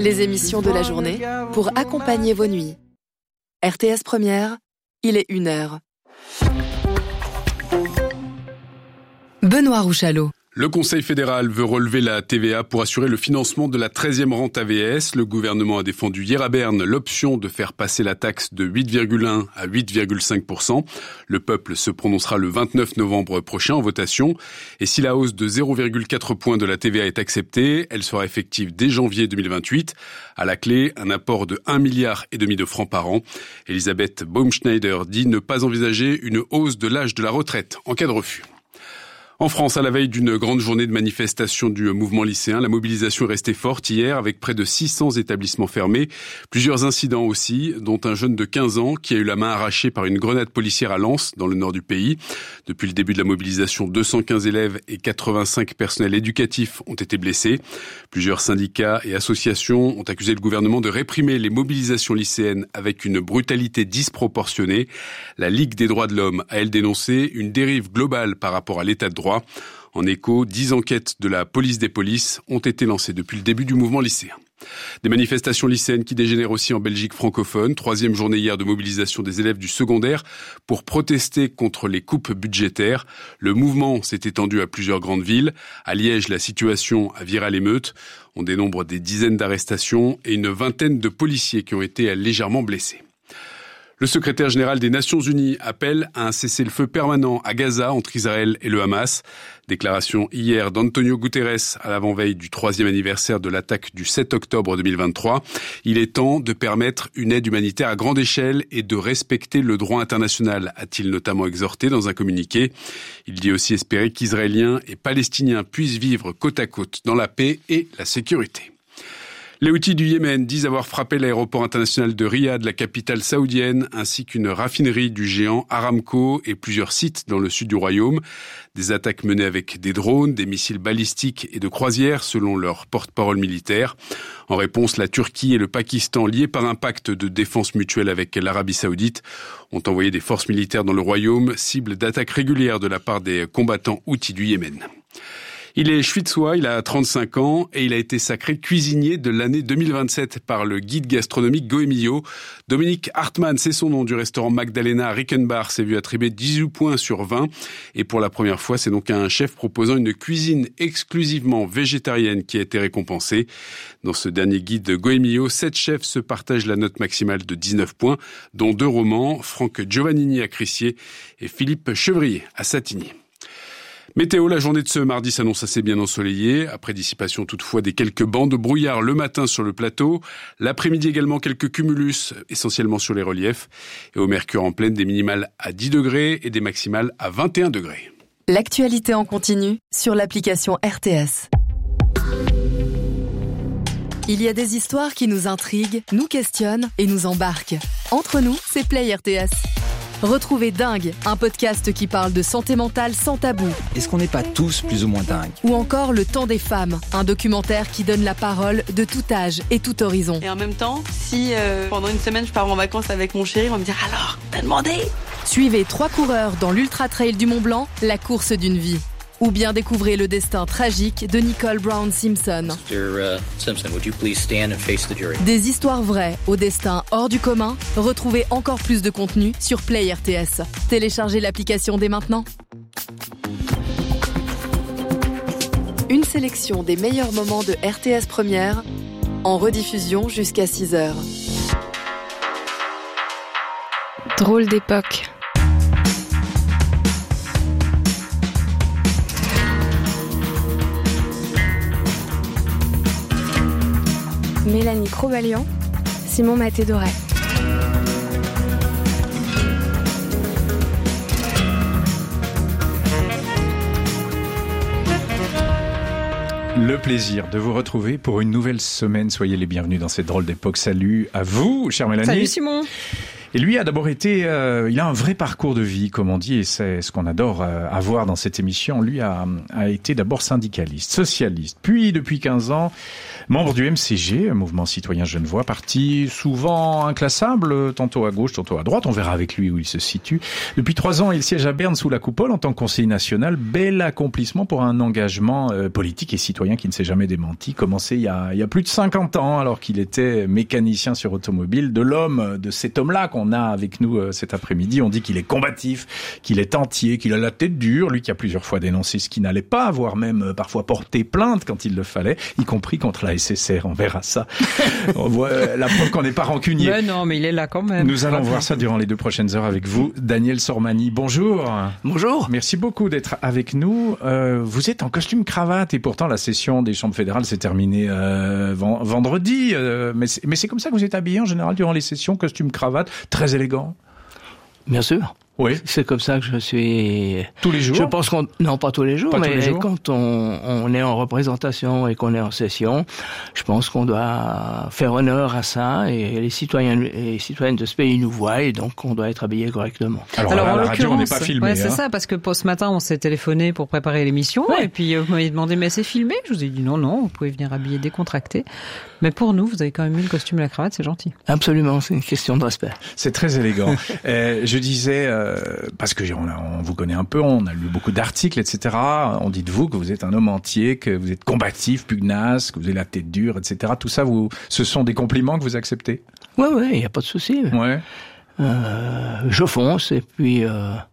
les émissions de la journée pour accompagner vos nuits. RTS Première, il est 1h. Benoît Rouchalot. Le Conseil fédéral veut relever la TVA pour assurer le financement de la 13e rente AVS. Le gouvernement a défendu hier à Berne l'option de faire passer la taxe de 8,1 à 8,5%. Le peuple se prononcera le 29 novembre prochain en votation. Et si la hausse de 0,4 points de la TVA est acceptée, elle sera effective dès janvier 2028. À la clé, un apport de 1,5 milliard de francs par an. Elisabeth Baumschneider dit ne pas envisager une hausse de l'âge de la retraite en cas de refus. En France, à la veille d'une grande journée de manifestation du mouvement lycéen, la mobilisation est restée forte hier avec près de 600 établissements fermés. Plusieurs incidents aussi, dont un jeune de 15 ans qui a eu la main arrachée par une grenade policière à Lens, dans le nord du pays. Depuis le début de la mobilisation, 215 élèves et 85 personnels éducatifs ont été blessés. Plusieurs syndicats et associations ont accusé le gouvernement de réprimer les mobilisations lycéennes avec une brutalité disproportionnée. La Ligue des droits de l'homme a, elle, dénoncé une dérive globale par rapport à l'état de droit. En écho, 10 enquêtes de la police des polices ont été lancées depuis le début du mouvement lycéen. Des manifestations lycéennes qui dégénèrent aussi en Belgique francophone. 3e journée hier de mobilisation des élèves du secondaire pour protester contre les coupes budgétaires. Le mouvement s'est étendu à plusieurs grandes villes. À Liège, la situation a viré à l'émeute. On dénombre des dizaines d'arrestations et une vingtaine de policiers qui ont été légèrement blessés. Le secrétaire général des Nations Unies appelle à un cessez-le-feu permanent à Gaza entre Israël et le Hamas. Déclaration hier d'Antonio Guterres à l'avant-veille du 3e anniversaire de l'attaque du 7 octobre 2023. Il est temps de permettre une aide humanitaire à grande échelle et de respecter le droit international, a-t-il notamment exhorté dans un communiqué. Il dit aussi espérer qu'Israéliens et Palestiniens puissent vivre côte à côte dans la paix et la sécurité. Les Houthis du Yémen disent avoir frappé l'aéroport international de Riyad, la capitale saoudienne, ainsi qu'une raffinerie du géant Aramco et plusieurs sites dans le sud du royaume. Des attaques menées avec des drones, des missiles balistiques et de croisières, selon leur porte-parole militaire. En réponse, la Turquie et le Pakistan, liés par un pacte de défense mutuelle avec l'Arabie saoudite, ont envoyé des forces militaires dans le royaume, cible d'attaques régulières de la part des combattants Houthis du Yémen. Il est schwytzois, il a 35 ans et il a été sacré cuisinier de l'année 2027 par le guide gastronomique Goemio. Dominique Hartmann, c'est son nom, du restaurant Magdalena à Rickenbach, s'est vu attribuer 18 points sur 20. Et pour la première fois, c'est donc un chef proposant une cuisine exclusivement végétarienne qui a été récompensé. Dans ce dernier guide Goemio, 7 chefs se partagent la note maximale de 19 points, dont 2 romans, Franck Giovannini à Crissier et Philippe Chevrier à Satigny. Météo, la journée de ce mardi s'annonce assez bien ensoleillée, après dissipation toutefois des quelques bancs de brouillard le matin sur le plateau. L'après-midi également quelques cumulus, essentiellement sur les reliefs. Et au mercure en pleine, des minimales à 10 degrés et des maximales à 21 degrés. L'actualité en continu sur l'application RTS. Il y a des histoires qui nous intriguent, nous questionnent et nous embarquent. Entre nous, c'est Play RTS. Retrouvez Dingue, un podcast qui parle de santé mentale sans tabou. Est-ce qu'on n'est pas tous plus ou moins dingues ? Ou encore Le Temps des femmes, un documentaire qui donne la parole de tout âge et tout horizon. Et en même temps, si pendant une semaine je pars en vacances avec mon chéri, on va me dire « Alors, t'as demandé ?» Suivez 3 coureurs dans l'Ultra Trail du Mont Blanc, la course d'une vie. Ou bien découvrez le destin tragique de Nicole Brown Simpson. Mr. Simpson, would you please stand and face the jury? Des histoires vraies au destin hors du commun. Retrouvez encore plus de contenu sur Play RTS. Téléchargez l'application dès maintenant. Une sélection des meilleurs moments de RTS Première en rediffusion jusqu'à 6h. Drôle d'époque. Mélanie Crobalian, Simon Maté-Doré. Le plaisir de vous retrouver pour une nouvelle semaine. Soyez les bienvenus dans cette drôle d'époque. Salut à vous, chère Mélanie. Salut Simon. Et lui a d'abord été, il a un vrai parcours de vie, comme on dit, et c'est ce qu'on adore avoir dans cette émission. Lui a été d'abord syndicaliste, socialiste, puis depuis 15 ans, membre du MCG, Mouvement Citoyen Genevois, parti souvent inclassable, tantôt à gauche, tantôt à droite. On verra avec lui où il se situe. Depuis 3 ans, il siège à Berne sous la coupole en tant que conseiller national. Bel accomplissement pour un engagement politique et citoyen qui ne s'est jamais démenti. Commencé il y a plus de 50 ans, alors qu'il était mécanicien sur automobile. De cet homme-là qu'on a avec nous cet après-midi. On dit qu'il est combatif, qu'il est entier, qu'il a la tête dure. Lui qui a plusieurs fois dénoncé ce qui n'allait pas, voire même parfois porté plainte quand il le fallait, y compris contre la SSR. On verra ça. On voit la preuve qu'on n'est pas rancunier. Mais non, mais il est là quand même. Nous allons voir ça durant les 2 prochaines heures avec vous. Daniel Sormani, bonjour. Bonjour. Merci beaucoup d'être avec nous. Vous êtes en costume cravate et pourtant la session des chambres fédérales s'est terminée vendredi. Mais c'est comme ça que vous êtes habillé en général durant les sessions, costume cravate, très élégant. Bien sûr. Oui. C'est comme ça que je suis. Tous les jours? Je pense non, pas tous les jours, mais quand on est en représentation et qu'on est en session, je pense qu'on doit faire honneur à ça et les citoyens et citoyennes de ce pays nous voient et donc on doit être habillé correctement. Alors là, à la radio, on n'est pas filmé. Ouais, c'est ça, parce que ce matin, on s'est téléphoné pour préparer l'émission et puis vous m'avez demandé, mais c'est filmé? Je vous ai dit non, vous pouvez venir habillé décontracté. Mais pour nous, vous avez quand même mis le costume et la cravate, c'est gentil. Absolument, c'est une question de respect. C'est très élégant. Je disais, parce que on vous connaît un peu, on a lu beaucoup d'articles, etc. On dit de vous que vous êtes un homme entier, que vous êtes combatif, pugnace, que vous avez la tête dure, etc. Tout ça, ce sont des compliments que vous acceptez? Ouais, il n'y a pas de souci. Ouais. Je fonce et puis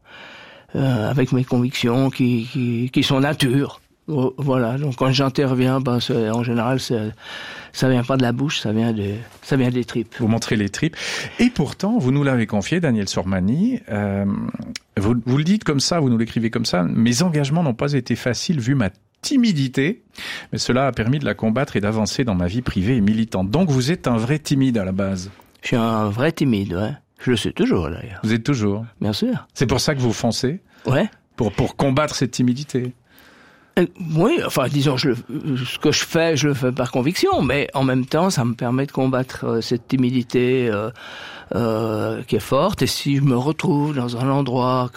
avec mes convictions qui sont nature. Voilà, donc quand j'interviens, en général, ça vient pas de la bouche, ça vient des tripes. Vous montrez les tripes. Et pourtant, vous nous l'avez confié, Daniel Sormani, vous le dites comme ça, vous nous l'écrivez comme ça, mes engagements n'ont pas été faciles vu ma timidité, mais cela a permis de la combattre et d'avancer dans ma vie privée et militante. Donc vous êtes un vrai timide à la base. Je suis un vrai timide, ouais. Je le suis toujours, d'ailleurs. Vous êtes toujours? Bien sûr. C'est pour ça que vous foncez? Ouais. Pour combattre cette timidité? Oui, enfin, disons, ce que je le fais par conviction, mais en même temps, ça me permet de combattre cette timidité qui est forte. Et si je me retrouve dans un endroit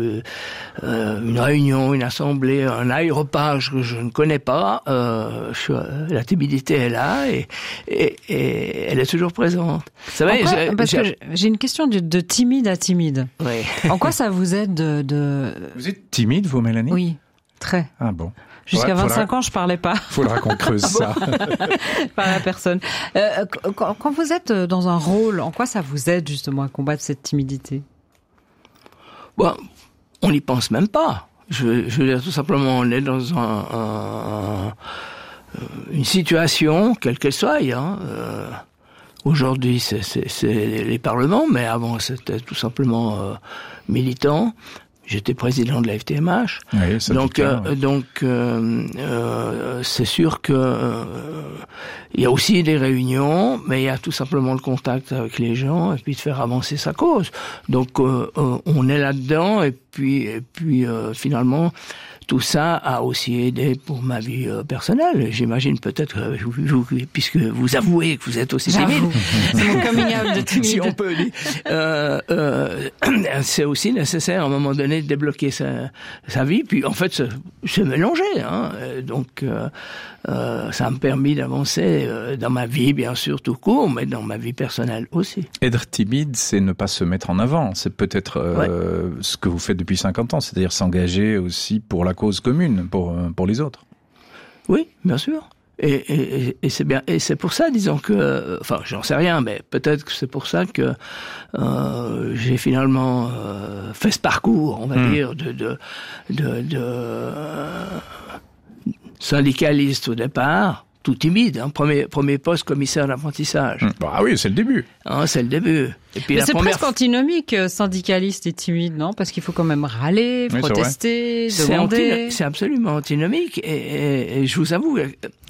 une réunion, une assemblée, un aéropage que je ne connais pas, la timidité est là et elle est toujours présente. Ça va, parce que j'ai une question de timide à timide. Oui. En quoi ça vous aide de... Vous êtes timide, vous, Mélanie? Oui. Très. Ah bon. Jusqu'à 25 ans, je parlais pas. Faudra qu'on creuse ça. Par la personne. Quand vous êtes dans un rôle, en quoi ça vous aide justement à combattre cette timidité? Bon, on n'y pense même pas. Je veux dire, tout simplement, on est dans une situation, quelle qu'elle soit. Aujourd'hui, c'est les parlements, mais avant, c'était tout simplement militant. J'étais président de la FTMH, oui, donc c'est sûr que il y a aussi des réunions, mais il y a tout simplement le contact avec les gens et puis de faire avancer sa cause. Donc on est là-dedans et puis finalement tout ça a aussi aidé pour ma vie personnelle. J'imagine peut-être, puisque vous avouez que vous êtes aussi timide. C'est mon coming out de timide. Si on peut dire. C'est aussi nécessaire à un moment donné de débloquer sa vie. Puis en fait, se mélanger. Donc ça m'a permis d'avancer dans ma vie, bien sûr, tout court, mais dans ma vie personnelle aussi. Être timide, c'est ne pas se mettre en avant. C'est peut-être ce que vous faites depuis 50 ans, c'est-à-dire s'engager aussi pour la cause commune, pour les autres. Oui, bien sûr. Et c'est bien. Et c'est pour ça, disons que, enfin, j'en sais rien, mais peut-être que c'est pour ça que j'ai finalement fait ce parcours, on va dire, de syndicaliste au départ, tout timide. Premier poste, commissaire d'apprentissage. Ah oui, c'est le début. C'est le début. Et puis mais c'est presque antinomique, syndicaliste et timide, non? Parce qu'il faut quand même râler, protester, demander. C'est absolument antinomique. Et je vous avoue,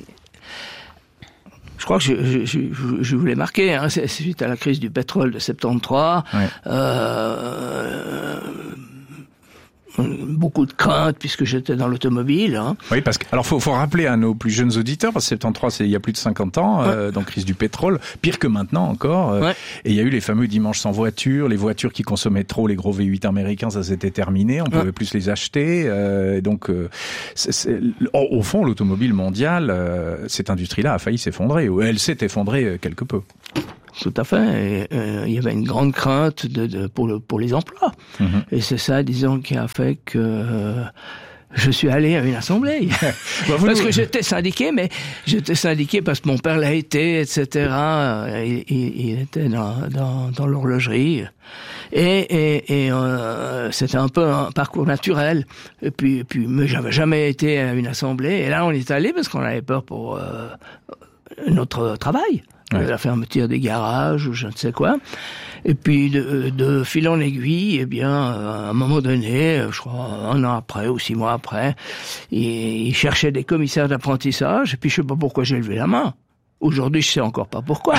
je crois que je voulais marquer, c'est suite à la crise du pétrole de 73. Ouais. beaucoup de craintes puisque j'étais dans l'automobile. Hein. Oui, parce que alors faut rappeler à nos plus jeunes auditeurs, parce que 73 c'est il y a plus de 50 ans, donc crise du pétrole, pire que maintenant encore. Et il y a eu les fameux dimanches sans voiture, les voitures qui consommaient trop, les gros V8 américains, ça s'était terminé, on pouvait plus les acheter. Donc au fond, l'automobile mondiale, cette industrie-là a failli s'effondrer, ou elle s'est effondrée quelque peu. Tout à fait. Il y avait une grande crainte pour les emplois. Et c'est ça, disons, qui a fait que je suis allé à une assemblée. Parce que j'étais syndiqué, mais j'étais syndiqué parce que mon père l'a été, etc. Il était dans l'horlogerie. Et c'était un peu un parcours naturel. Et puis mais j'avais jamais été à une assemblée. Et là, on est allé parce qu'on avait peur pour notre travail. La fermeture des garages ou je ne sais quoi. Et puis de fil en aiguille, eh bien, à un moment donné, je crois 1 an après ou 6 mois après, ils cherchaient des commissaires d'apprentissage. Et puis je sais pas pourquoi j'ai levé la main. Aujourd'hui, je sais encore pas pourquoi.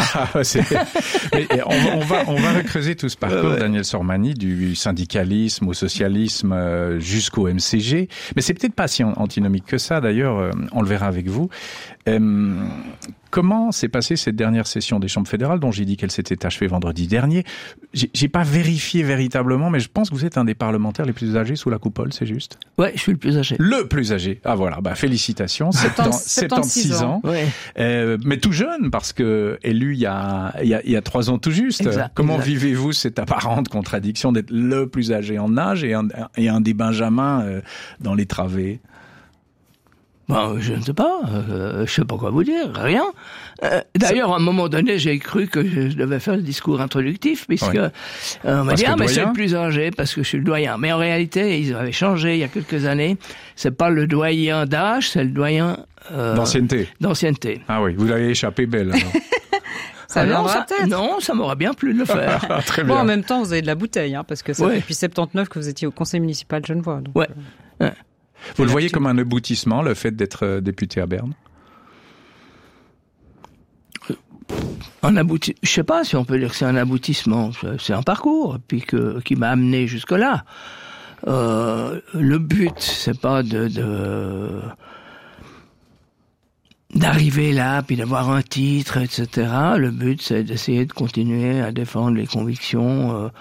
On va recreuser tout ce parcours, Daniel Sormani, du syndicalisme au socialisme jusqu'au MCG. Mais c'est peut-être pas si antinomique que ça, d'ailleurs, on le verra avec vous. Comment s'est passée cette dernière session des chambres fédérales, dont j'ai dit qu'elle s'était achevée vendredi dernier? J'ai pas vérifié véritablement, mais je pense que vous êtes un des parlementaires les plus âgés sous la coupole, c'est juste? Ouais, je suis le plus âgé. Le plus âgé. Ah voilà, félicitations. 76 ans. Ouais. Mais tout jeune, parce que élu il y a 3 ans tout juste. Comment vivez-vous cette apparente contradiction d'être le plus âgé en âge et un des benjamins dans les travées? Je ne sais pas, je sais pas quoi vous dire, rien. D'ailleurs, à un moment donné, j'ai cru que je devais faire le discours introductif, puisque on m'a dit mais c'est le plus âgé parce que je suis le doyen. Mais en réalité, ils avaient changé il y a quelques années. C'est pas le doyen d'âge, c'est le doyen d'ancienneté. Ah oui, vous l'avez échappé belle. Alors. Ça non, ça m'aurait bien plu de le faire. Très bien. Bon, en même temps, vous avez de la bouteille, parce que ça fait depuis 79 que vous étiez au conseil municipal de Genevois. Donc, Vous le voyez comme un aboutissement, le fait d'être député à Berne? Je sais pas si on peut dire que c'est un aboutissement. C'est un parcours, puis qui m'a amené jusque là. Le but, c'est pas d'arriver là, puis d'avoir un titre, etc. Le but, c'est d'essayer de continuer à défendre les convictions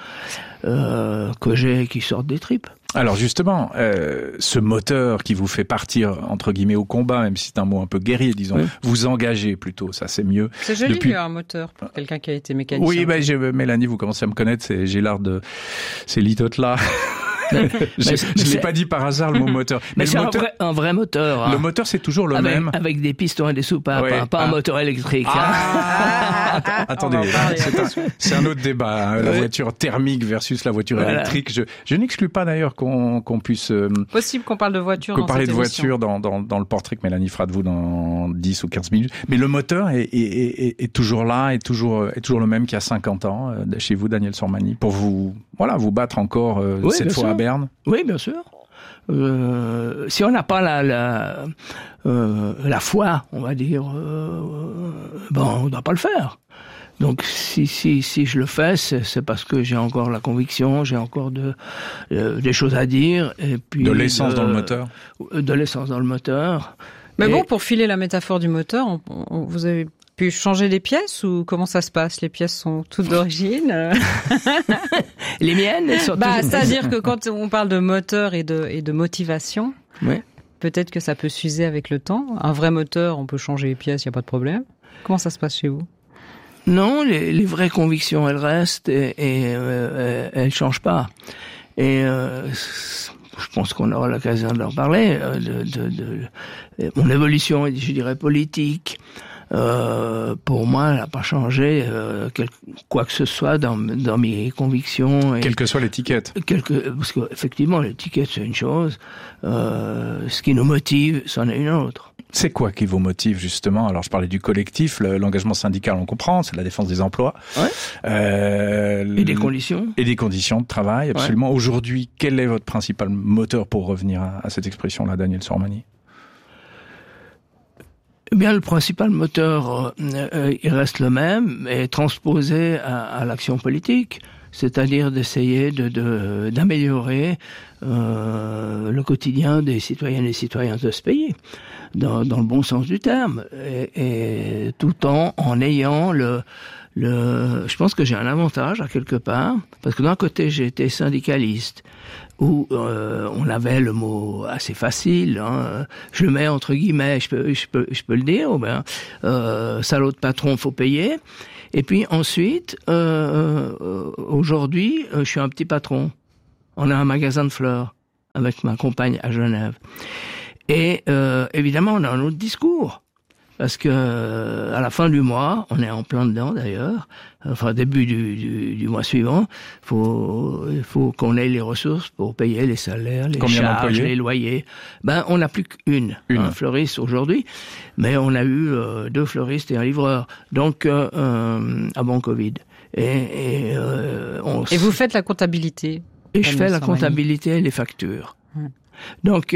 que j'ai et qui sortent des tripes. Alors justement, ce moteur qui vous fait partir, entre guillemets, au combat, même si c'est un mot un peu guerrier, disons, vous engagez plutôt, ça c'est mieux. C'est joli, un moteur, pour quelqu'un qui a été mécanicien. Oui, Mélanie, vous commencez à me connaître, j'ai l'art de ces litotes-là. Je l'ai pas dit par hasard le mot moteur. Mais c'est un vrai moteur. Hein. Le moteur, c'est toujours le même. Avec des pistons et des soupapes, pas un moteur électrique. Attendez, c'est un autre débat. La voiture thermique versus la voiture électrique. Je n'exclus pas d'ailleurs qu'on puisse... Possible qu'on parle de voiture dans cette parler de émission. voiture dans le portrait que Mélanie fera de vous dans 10 ou 15 minutes. Mais le moteur est toujours là, est toujours le même qu'il y a 50 ans chez vous, Daniel Sormani, pour vous battre encore cette fois à Berne. Oui, bien sûr. Si on n'a pas la foi, on va dire, on ne doit pas le faire. Donc si je le fais, c'est parce que j'ai encore la conviction, j'ai encore des choses à dire, et puis de l'essence dans le moteur. De l'essence dans le moteur. Mais bon, pour filer la métaphore du moteur, vous avez pu changer les pièces ou comment ça se passe? Les pièces sont toutes d'origine. Les miennes, elles sont toutes... c'est-à-dire que quand on parle de moteur et de motivation, peut-être que ça peut s'user avec le temps. Un vrai moteur, on peut changer les pièces, il n'y a pas de problème. Comment ça se passe chez vous? Non, les vraies convictions, elles restent et elles changent pas. Et je pense qu'on aura l'occasion de leur parler de mon évolution, je dirais politique. Pour moi, elle n'a pas changé quoi que ce soit dans mes convictions. Quelle que soit l'étiquette. Parce qu'effectivement, l'étiquette, c'est une chose. Ce qui nous motive, c'en est une autre. C'est quoi qui vous motive, justement? Alors, je parlais du collectif, l'engagement syndical, on comprend, c'est la défense des emplois. Et des conditions. Et des conditions de travail, absolument. Aujourd'hui, quel est votre principal moteur pour revenir à cette expression-là, Daniel Sormani? Eh bien, le principal moteur, il reste le même, et transposé à l'action politique. c'est-à-dire d'essayer d'améliorer le quotidien des citoyennes et citoyens de ce pays, dans le bon sens du terme, et tout en ayant je pense que j'ai un avantage à quelque part, parce que d'un côté j'ai été syndicaliste, où on avait le mot assez facile, hein, je le mets entre guillemets, je peux le dire, salaud de patron, faut payer. Et puis ensuite, aujourd'hui, je suis un petit patron. On a un magasin de fleurs avec ma compagne à Genève. Et évidemment, on a un autre discours. Parce que à la fin du mois, on est en plein dedans d'ailleurs, enfin début du mois suivant, il faut qu'on ait les ressources pour payer les salaires, les charges, les loyers. On n'a plus qu'une fleuriste aujourd'hui, mais on a eu 2 fleuristes et un livreur, donc avant Covid. Et vous faites la comptabilité. Et je fais la comptabilité et les factures. Donc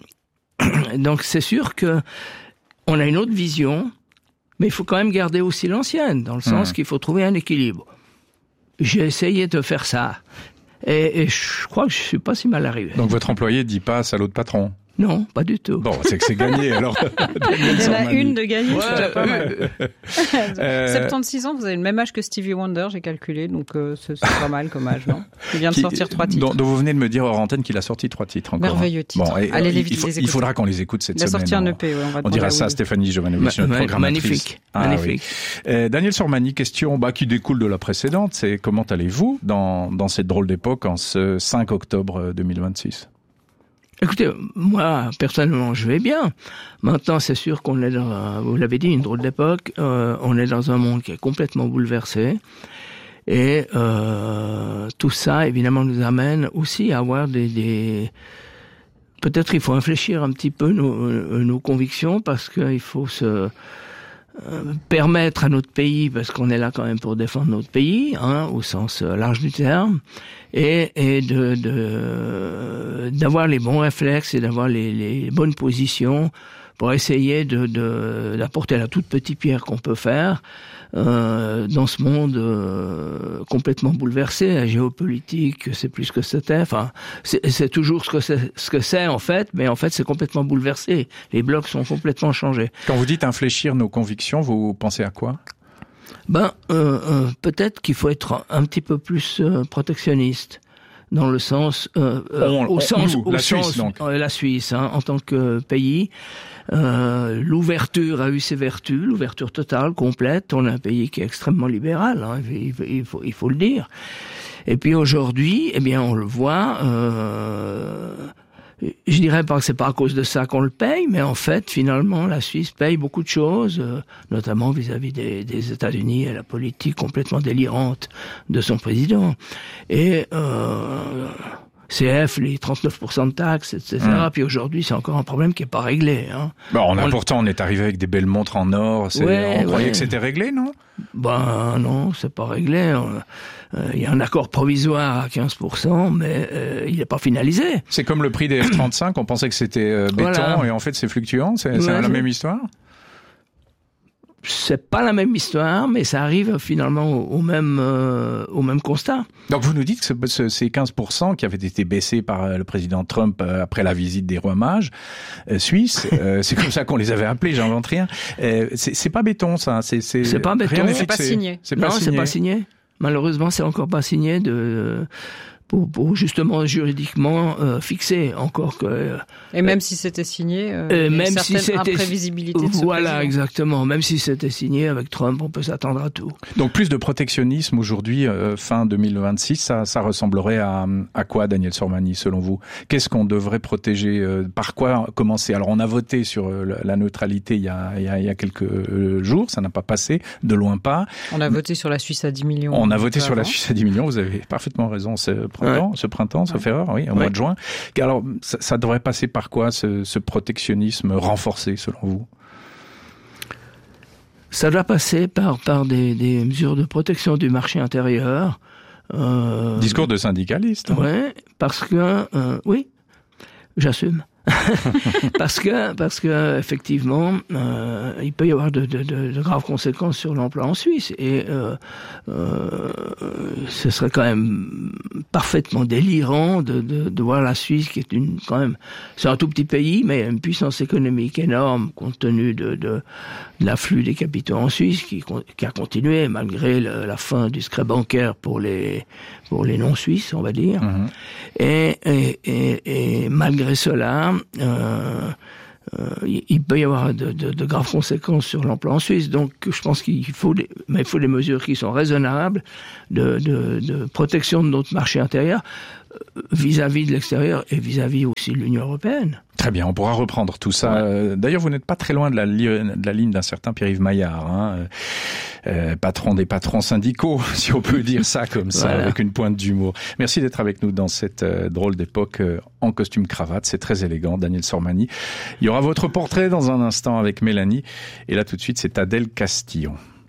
c'est sûr que on a une autre vision, mais il faut quand même garder aussi l'ancienne, dans le sens qu'il faut trouver un équilibre. J'ai essayé de faire ça, et je crois que je suis pas si mal arrivé. Donc votre employé dit pas salaud de patron? Non, pas du tout. Bon, c'est que c'est gagné, alors. Il y en a une de gagnée, c'est déjà pas mal. 76 ans, vous avez le même âge que Stevie Wonder, j'ai calculé, donc c'est pas mal comme âge, non? Il vient de sortir 3 titres. Donc vous venez de me dire hors antenne qu'il a sorti 3 titres encore. Merveilleux titre. Bon, allez les écouter. Il faudra qu'on les écoute cette semaine. Il a sorti un EP, on dira ça à Stéphanie Jovanovic, notre programmatrice. Magnifique. Oui. Daniel Sormani, question qui découle de la précédente, c'est comment allez-vous dans cette drôle d'époque en ce 5 octobre 2026? Écoutez, moi, personnellement, je vais bien. Maintenant, c'est sûr qu'on est vous l'avez dit, une drôle d'époque. On est dans un monde qui est complètement bouleversé. Et tout ça, évidemment, nous amène aussi à avoir peut-être il faut infléchir un petit peu nos convictions, parce qu'il faut se permettre à notre pays, parce qu'on est là quand même pour défendre notre pays, hein, au sens large du terme, et d'avoir les bons réflexes et d'avoir les bonnes positions pour essayer d'apporter la toute petite pierre qu'on peut faire dans ce monde complètement bouleversé. La géopolitique, c'est plus ce que c'était. Enfin, c'est toujours ce que c'est en fait, mais en fait c'est complètement bouleversé. Les blocs sont complètement changés. Quand vous dites infléchir nos convictions, vous pensez à quoi? Peut-être qu'il faut être un petit peu plus protectionniste. Dans le sens, la Suisse, hein, en tant que pays, l'ouverture a eu ses vertus, l'ouverture totale, complète. On a un pays qui est extrêmement libéral, hein, il faut le dire. Et puis aujourd'hui, on le voit. Je dirais pas que c'est pas à cause de ça qu'on le paye, mais en fait, finalement, la Suisse paye beaucoup de choses, notamment vis-à-vis des États-Unis et la politique complètement délirante de son président. Et CF, les 39% de taxes, etc. Puis aujourd'hui, c'est encore un problème qui est pas réglé. Hein. Pourtant, on est arrivé avec des belles montres en or. On croyait que c'était réglé, non? Non, c'est pas réglé. Il y a un accord provisoire à 15%, mais il n'est pas finalisé. C'est comme le prix des F-35, on pensait que c'était béton, et en fait c'est fluctuant, c'est la même histoire? C'est pas la même histoire, mais ça arrive finalement au même constat. Donc vous nous dites que ces 15% qui avaient été baissés par le président Trump après la visite des rois mages suisses, c'est comme ça qu'on les avait appelés, j'invente rien. C'est pas béton, ça. C'est pas béton. Rien n'est c'est pas signé. C'est pas signé. Malheureusement, c'est encore pas signé pour justement juridiquement fixer encore que. Et même si c'était signé, même si c'était imprévisibilité de ce voilà, président. Exactement. Même si c'était signé avec Trump, on peut s'attendre à tout. Donc plus de protectionnisme aujourd'hui, fin 2026, ça ressemblerait à quoi, Daniel Sormani, selon vous? Qu'est-ce qu'on devrait protéger? Par quoi commencer? Alors on a voté sur la neutralité il y a quelques jours, ça n'a pas passé, de loin pas. On a voté sur la Suisse à 10 millions. On a voté sur la Suisse à 10 millions, vous avez parfaitement raison. Ce printemps, sauf erreur, oui, au mois de juin. Alors, ça devrait passer par quoi, ce protectionnisme renforcé, selon vous? Ça doit passer par des mesures de protection du marché intérieur. Discours de syndicaliste. Ouais, parce que, oui, j'assume. parce que effectivement, il peut y avoir de graves conséquences sur l'emploi en Suisse, et ce serait quand même parfaitement délirant de voir la Suisse, qui est quand même, c'est un tout petit pays, mais une puissance économique énorme compte tenu de l'afflux des capitaux en Suisse, qui a continué malgré la fin du secret bancaire pour les non-suisses, on va dire. Mmh. Et malgré cela, il peut y avoir de graves conséquences sur l'emploi en Suisse. Donc, je pense qu'il faut des mesures qui sont raisonnables de protection de notre marché intérieur vis-à-vis de l'extérieur et vis-à-vis aussi de l'Union européenne. Très bien, on pourra reprendre tout ça. Ouais. D'ailleurs, vous n'êtes pas très loin de la ligne d'un certain Pierre-Yves Maillard, patron des patrons syndicaux, si on peut dire ça comme ça, voilà. Avec une pointe d'humour. Merci d'être avec nous dans cette drôle d'époque en costume cravate. C'est très élégant, Daniel Sormani. Il y aura votre portrait dans un instant avec Mélanie. Et là, tout de suite, c'est Adèle Castillon.